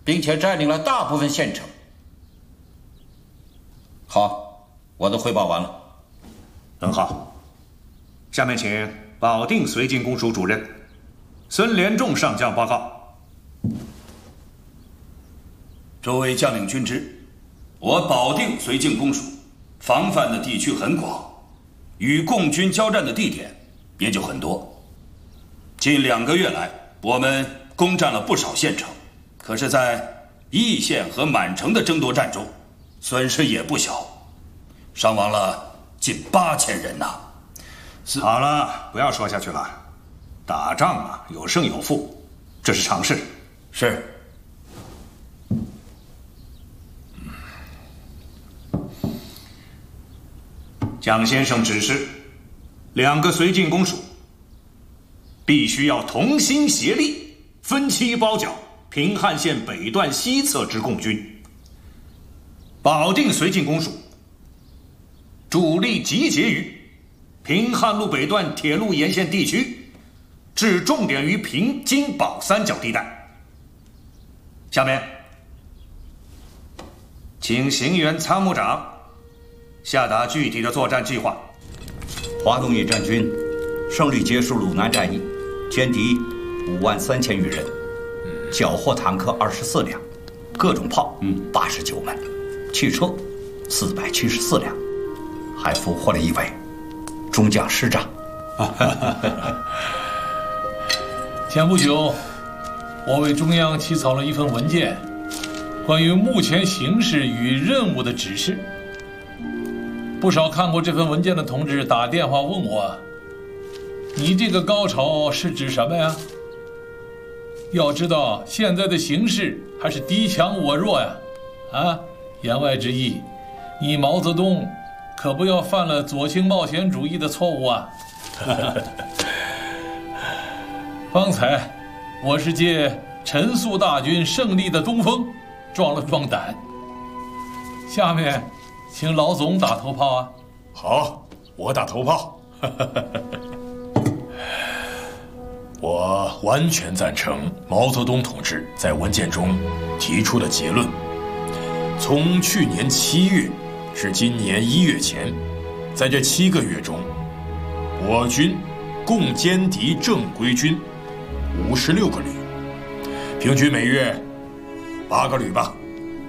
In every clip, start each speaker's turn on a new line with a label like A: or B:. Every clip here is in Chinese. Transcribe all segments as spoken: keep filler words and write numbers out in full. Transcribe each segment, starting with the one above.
A: 并且占领了大部分县城。好，我的汇报完了。
B: 很好，下面请保定绥靖公署主任孙连仲上将报告。
C: 诸位将领均知，我保定绥靖公署防范的地区很广，与共军交战的地点也就很多。近两个月来，我们攻占了不少县城，可是，在易县和满城的争夺战中，损失也不小，伤亡了近八千人呐。
B: 好了，不要说下去了。打仗嘛，有胜有负，这是常事。
C: 是。
B: 蒋先生指示，两个绥靖公署必须要同心协力，分期包剿平汉线北段西侧之共军。保定绥靖公署主力集结于平汉路北段铁路沿线地区，置重点于平津保三角地带。下面，请行辕参谋长下达具体的作战计划。
D: 华东野战军胜利结束鲁南战役，歼敌五万三千余人，缴获坦克二十四辆，各种炮八十九门，汽车四百七十四辆，还俘获了一位中将师长。
E: 前不久，我为中央起草了一份文件，关于目前形势与任务的指示。不少看过这份文件的同志打电话问我：“你这个高潮是指什么呀？”要知道，现在的形势还是敌强我弱呀！啊，言外之意，你毛泽东可不要犯了左倾冒险主义的错误啊！方才我是借陈粟大军胜利的东风壮了壮胆，下面请老总打头炮啊！
F: 好，我打头炮。我完全赞成毛泽东同志在文件中提出的结论。从去年七月至今年一月前，在这七个月中，我军共歼敌正规军五十六个旅，平均每月八个旅吧。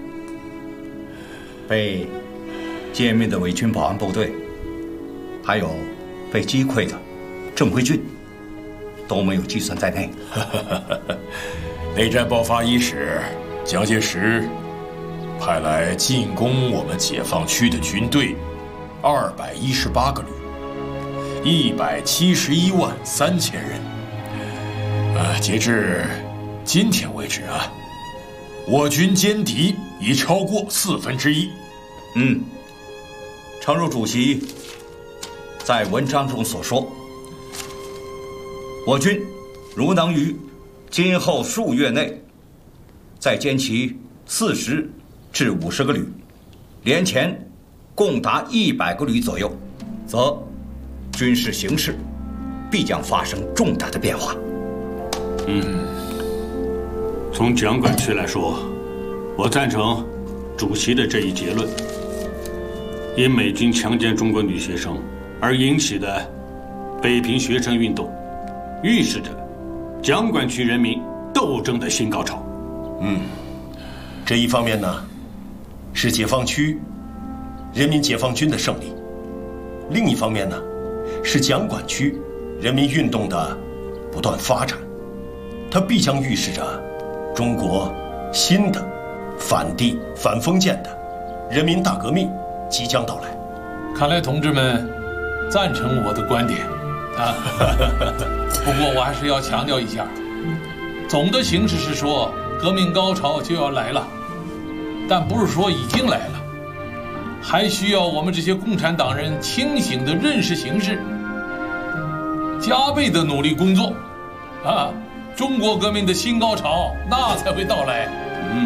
D: 被歼灭的伪军保安部队，还有被击溃的正规军，都没有计算在内。
F: 内战爆发伊始，蒋介石派来进攻我们解放区的军队二百一十八个旅，一百七十一万三千人。呃，截至今天为止啊，我军歼敌已超过四分之一。
D: 嗯，诚如主席在文章中所说，我军如能于今后数月内再歼其四十至五十个旅，连前共达一百个旅左右，则军事形势必将发生重大的变化。
G: 嗯，从蒋管区来说，我赞成主席的这一结论。因美军强奸中国女学生而引起的北平学生运动，预示着蒋管区人民斗争的新高潮。
H: 嗯，这一方面呢，是解放区人民解放军的胜利；另一方面呢，是蒋管区人民运动的不断发展。它必将预示着中国新的反帝反封建的人民大革命即将到来。
E: 看来同志们赞成我的观点啊。不过我还是要强调一下，总的形势是说革命高潮就要来了，但不是说已经来了，还需要我们这些共产党人清醒地认识形势，加倍的努力工作啊！中国革命的新高潮那才会到来。嗯。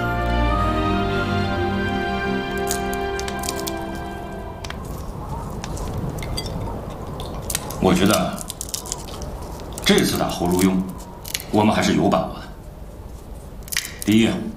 C: 我觉得这次打侯如庸，我们还是有把握的。第一，